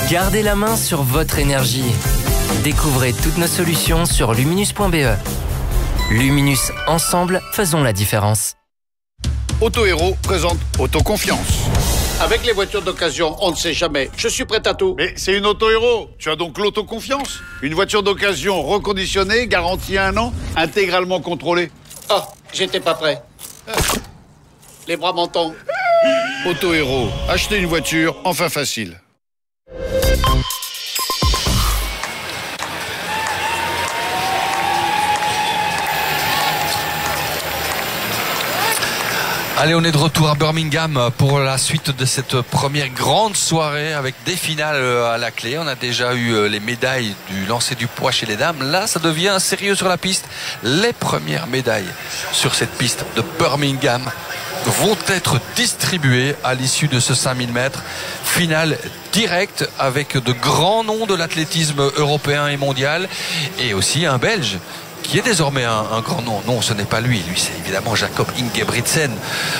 Gardez la main sur votre énergie. Découvrez toutes nos solutions sur luminus.be. Luminus, ensemble, faisons la différence. Auto Héros présente Autoconfiance. Avec les voitures d'occasion, on ne sait jamais. Je suis prêt à tout. Mais c'est une Auto Héros. Tu as donc l'autoconfiance. Une voiture d'occasion reconditionnée, garantie 1 an, intégralement contrôlée. Oh, j'étais pas prêt. Les bras m'en tombent. Auto Héros, acheter une voiture, enfin facile. Allez, on est de retour à Birmingham pour la suite de cette première grande soirée avec des finales à la clé. On a déjà eu les médailles du lancer du poids chez les dames. Là, ça devient sérieux sur la piste. Les premières médailles sur cette piste de Birmingham vont être distribuées à l'issue de ce 5000 mètres. Finale directe avec de grands noms de l'athlétisme européen et mondial et aussi un Belge qui est désormais un grand nom. Non, ce n'est pas lui. Lui, c'est évidemment Jacob Ingebrigtsen.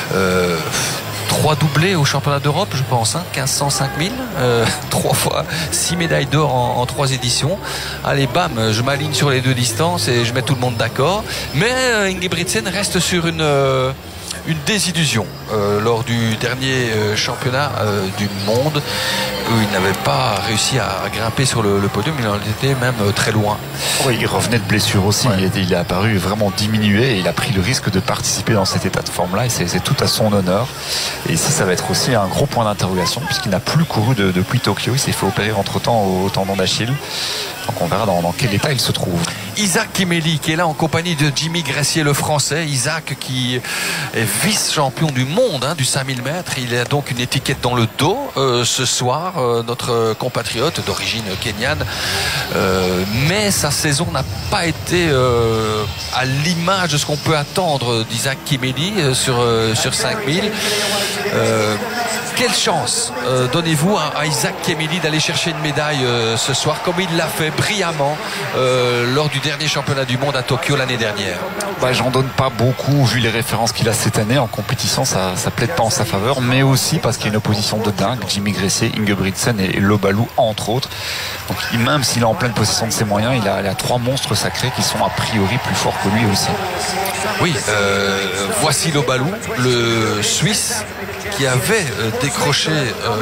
3 doublés au championnat d'Europe, je pense, 1500, 5000, 3 fois 6 médailles d'or en 3 éditions. Allez, bam, je m'aligne sur les 2 distances et je mets tout le monde d'accord. Mais Ingebrigtsen reste sur une désillusion lors du dernier championnat du monde où il n'avait pas réussi à grimper sur le podium. Il en était même très loin. Oui, il revenait de blessure aussi. Ouais. Il est apparu vraiment diminué et il a pris le risque de participer dans cet état de forme là et c'est tout à son honneur. Et ici ça va être aussi un gros point d'interrogation puisqu'il n'a plus couru depuis Tokyo. Il s'est fait opérer entre temps au tendon d'Achille. Donc on verra dans quel état il se trouve. Isaac Kimeli qui est là en compagnie de Jimmy Gressier, le français. Isaac qui est vice-champion du monde du 5000 mètres. Il a donc une étiquette dans le dos ce soir, notre compatriote d'origine kenyane. Mais sa saison n'a pas été à l'image de ce qu'on peut attendre d'Isaac Kimeli sur 5000. Quelle chance donnez-vous à Isaac Kimeli d'aller chercher une médaille ce soir comme il l'a fait brillamment lors du dernier championnat du monde à Tokyo l'année dernière? J'en donne pas beaucoup vu les références qu'il a cette année en compétition, ça plaide pas en sa faveur, mais aussi parce qu'il y a une opposition de dingue, Jimmy Gressier, Ingebrigtsen et Lobalou entre autres. Donc même s'il est en pleine possession de ses moyens, il a 3 monstres sacrés qui sont a priori plus forts que lui aussi. Oui, voici Lobalou, le Suisse qui avait décroché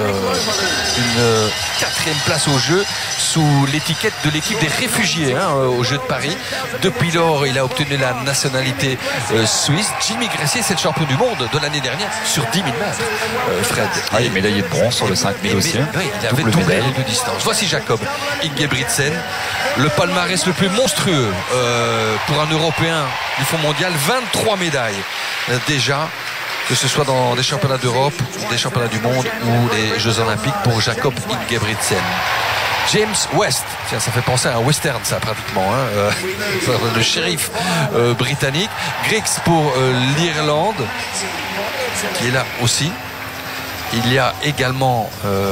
une 4e place au jeu sous l'étiquette de l'équipe des réfugiés aux Jeux de Paris. Depuis lors, il a obtenu la nationalité suisse. Jimmy Gressier, c'est le champion du monde de l'année dernière sur 10 000 mètres. Fred. Il est médaillé de bronze sur le 5000 aussi. Oui, il avait doublé les 2 distances. Voici Jacob Ingebrigtsen, le palmarès le plus monstrueux pour un Européen du Fonds mondial. 23 médailles déjà, que ce soit dans des championnats d'Europe, des championnats du monde ou des Jeux Olympiques pour Jacob Ingebrigtsen. James West, tiens, ça fait penser à un western ça pratiquement, le shérif britannique. Griggs pour l'Irlande qui est là aussi. Il y a également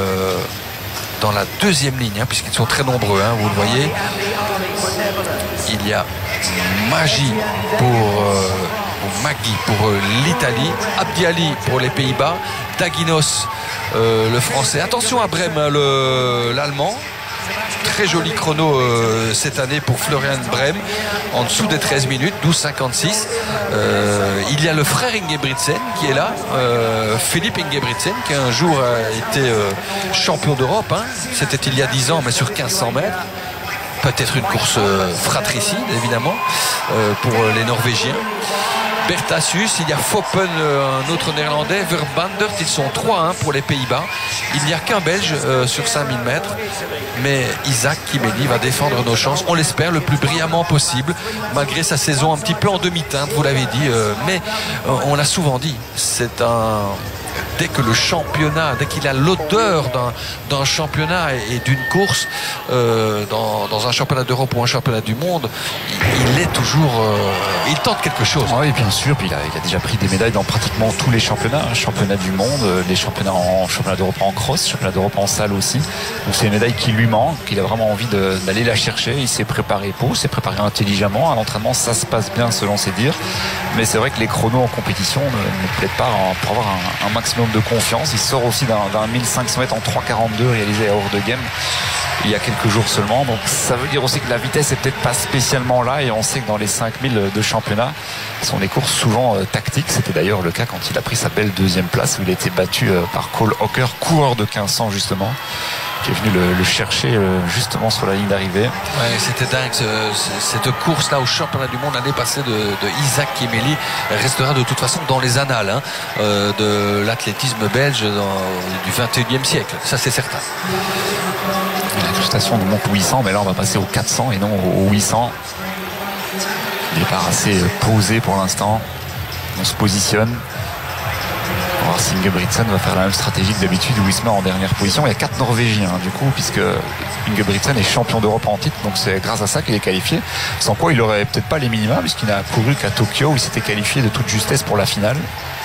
dans la 2e ligne, puisqu'ils sont très nombreux, vous le voyez, il y a Maggi Maggi pour l'Italie, Abdi Ali pour les Pays-Bas, Daginos le français. Attention à Brem, l'allemand. Très joli chrono cette année pour Florian Brem, en dessous des 13 minutes, 12,56. Il y a le frère Ingebrigtsen qui est là, Philippe Ingebrigtsen, qui un jour a été champion d'Europe. C'était il y a 10 ans, mais sur 1500 mètres. Peut-être une course fratricide, évidemment, pour les Norvégiens. Bertasius, il y a Foppen, un autre néerlandais, Verbandert, ils sont 3 pour les Pays-Bas. Il n'y a qu'un Belge sur 5000 mètres, mais Isaac Kimeli va défendre nos chances, on l'espère, le plus brillamment possible, malgré sa saison un petit peu en demi-teinte, vous l'avez dit, mais on l'a souvent dit, c'est un... Dès que le championnat, dès qu'il a l'odeur d'un championnat et d'une course dans un championnat d'Europe ou un championnat du monde, il est toujours, il tente quelque chose. Oui, bien sûr. Puis il a déjà pris des médailles dans pratiquement tous les championnats, championnat du monde, les championnats championnat d'Europe en cross, championnat d'Europe en salle aussi. Donc c'est une médaille qui lui manque, qu'il a vraiment envie d'aller la chercher. Il s'est préparé s'est préparé intelligemment. À l'entraînement, ça se passe bien selon ses dires. Mais c'est vrai que les chronos en compétition ne plaident pas pour avoir un maximum maximum de confiance. Il sort aussi d'un 1500 mètres en 3,42 réalisé à hors de game il y a quelques jours seulement. Donc ça veut dire aussi que la vitesse est peut-être pas spécialement là, et on sait que dans les 5000 de championnat, ce sont des courses souvent tactiques. C'était d'ailleurs le cas quand il a pris sa belle deuxième place, où il a été battu par Cole Hawker, coureur de 1500 justement, qui est venu le chercher justement sur la ligne d'arrivée. Ouais, c'était dingue cette course là au championnat du monde l'année passée de Isaac Kemeli restera de toute façon dans les annales de l'athlétisme belge du 21e siècle, ça c'est certain. L'incrustation nous montre 800, mais là on va passer au 400 et non au 800. Départ assez posé pour l'instant. On se positionne. On va voir si Ingebrigtsen va faire la même stratégie que d'habitude, où il se met en dernière position. Il y a 4 Norvégiens du coup, puisque Ingebrigtsen est champion d'Europe en titre, donc c'est grâce à ça qu'il est qualifié. Sans quoi il aurait peut-être pas les minima, puisqu'il n'a couru qu'à Tokyo, où il s'était qualifié de toute justesse pour la finale.